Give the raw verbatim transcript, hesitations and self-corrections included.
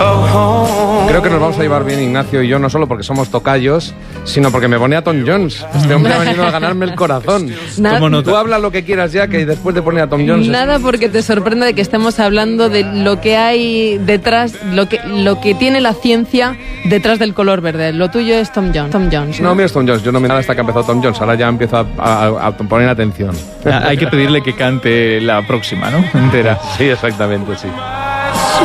Creo que nos vamos a llevar bien Ignacio y yo, no solo porque somos tocayos, sino porque me pone a Tom Jones. Este hombre ha venido a ganarme el corazón. Nada, ¿Cómo no? Tú hablas lo que quieras ya, que después de poner a Tom Jones... Nada porque te sorprende de que estemos hablando de lo que hay detrás, lo que, lo que tiene la ciencia detrás del color verde. Lo tuyo es Tom Jones. Tom Jones, ¿no? No, mira, es Tom Jones. Yo no me nada hasta que ha empezado Tom Jones. Ahora ya empiezo a, a, a poner atención. Hay que pedirle que cante la próxima, ¿no? Entera. Sí, exactamente, sí.